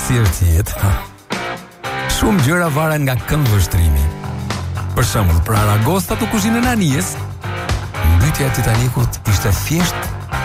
Si është jetë? Shumë gjëra varen nga këmbëvështrimi. Për shembull, për Aragosta të kuzhinën e Anijes, mbytyja e Titanikut ishte thjesht